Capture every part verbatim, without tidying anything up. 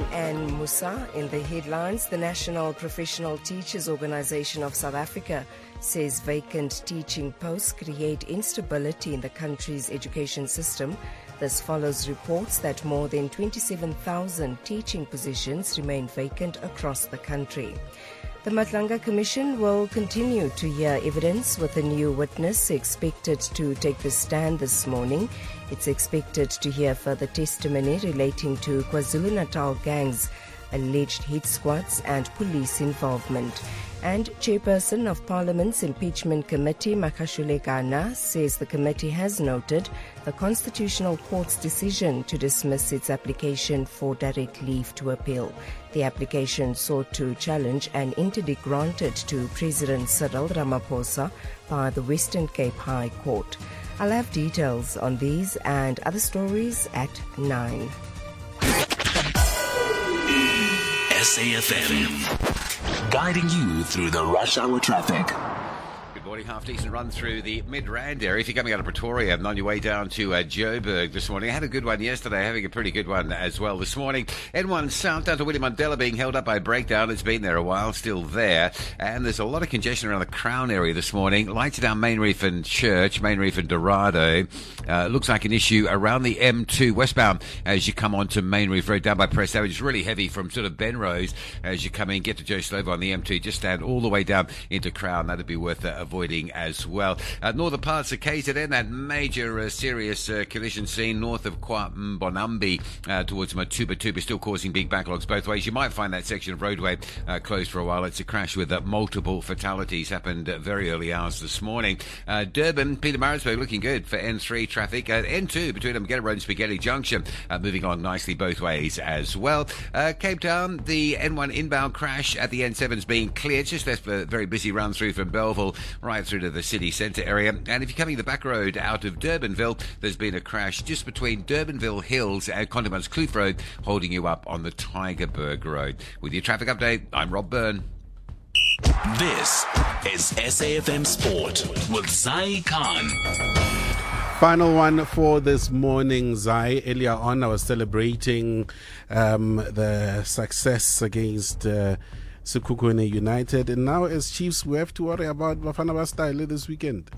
And Musa in the headlines. The National Professional Teachers Organisation of South Africa says vacant teaching posts create instability in the country's education system. This follows reports that more than twenty-seven thousand teaching positions remain vacant across the country. The Matlanga Commission will continue to hear evidence, with a new witness expected to take the stand this morning. It's expected to hear further testimony relating to KwaZulu-Natal gangs, alleged hit squads and police involvement. And Chairperson of Parliament's Impeachment Committee, Makashule Gana, says the committee has noted the Constitutional Court's decision to dismiss its application for direct leave to appeal. The application sought to challenge an interdict granted to President Cyril Ramaphosa by the Western Cape High Court. I'll have details on these and other stories at nine. S A F M, guiding you through the rush hour traffic. Good morning, half decent run through the Midrand area. If you're coming out of Pretoria and on your way down to uh, Joburg this morning, I had a good one yesterday, having a pretty good one as well this morning. N one south down to William Mandela being held up by a breakdown. It's been there a while, still there. And there's a lot of congestion around the Crown area this morning. Lights down Main Reef and Church, Main Reef and Dorado. Uh, looks like an issue around the M two westbound as you come onto Main Reef Road down by Press Avenue. It's really heavy from sort of Benrose as you come in, get to Joe Slovo on the M two. Just stand all the way down into Crown. That'd be worth uh, avoiding as well. Uh, northern parts of K Z N, that major uh, serious uh, collision scene north of Kwambonambi uh, towards Matuba-Tuba, still causing big backlogs both ways. You might find that section of roadway uh, closed for a while. It's a crash with uh, multiple fatalities, happened uh, very early hours this morning. Uh, Durban, Pietermaritzburg looking good for N three traffic. Uh, N two between Umgetta Road and Spaghetti Junction uh, moving on nicely both ways as well. Uh, Cape Town, the N one inbound crash at the N seven is being cleared. Just left a very busy run through from Belleville right through to the city centre area. And if you're coming the back road out of Durbanville, there's been a crash just between Durbanville Hills and Condiments Kloof Road, holding you up on the Tygerberg Road. With your traffic update, I'm Rob Byrne. This is S A F M Sport with Zai Khan. Final one for this morning, Zai. Earlier on, I was celebrating um, the success against uh, Sekhukhune United, and now as Chiefs, we have to worry about Bafana Bastille this weekend.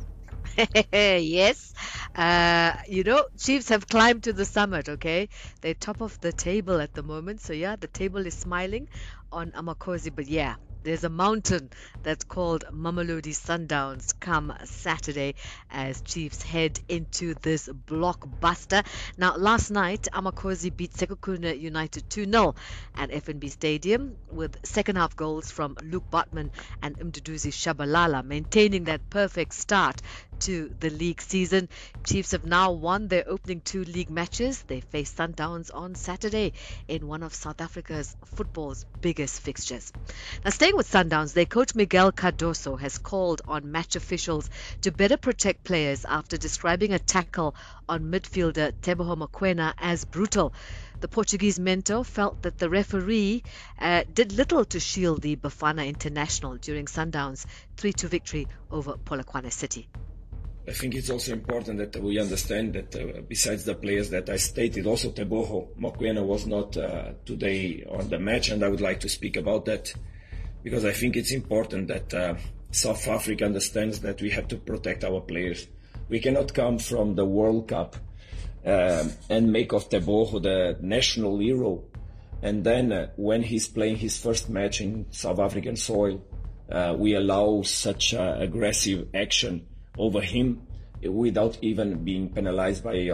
Yes, uh, you know, Chiefs have climbed to the summit, okay? They're top of the table at the moment, so yeah, the table is smiling on Amakhosi, but yeah, there's a mountain that's called Mamelodi Sundowns come Saturday as Chiefs head into this blockbuster. Now, last night, Amakhosi beat Sekhukhune United two nil at F N B Stadium with second half goals from Luke Botman and Mduduzi Shabalala, maintaining that perfect start to the league season. Chiefs have now won their opening two league matches. They face Sundowns on Saturday in one of South Africa's football's biggest fixtures. Now, staying with Sundowns, their coach Miguel Cardoso has called on match officials to better protect players after describing a tackle on midfielder Teboho Mokoena as brutal. The Portuguese mentor felt that the referee uh, did little to shield the Bafana international during Sundowns' three two victory over Polokwane City. I think it's also important that we understand that uh, besides the players that I stated, also Teboho Mokoena was not uh, today on the match, and I would like to speak about that because I think it's important that uh, South Africa understands that we have to protect our players. We cannot come from the World Cup um, and make of Teboho the national hero, and then uh, when he's playing his first match in South African soil, uh, we allow such uh, aggressive action over him without even being penalized by